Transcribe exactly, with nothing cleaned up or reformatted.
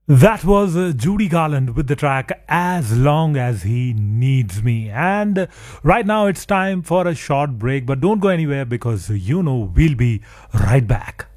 That was uh, Judy Garland with the track As Long As He Needs Me. And uh, right now it's time for a short break, but don't go anywhere because uh, you know we'll be right back.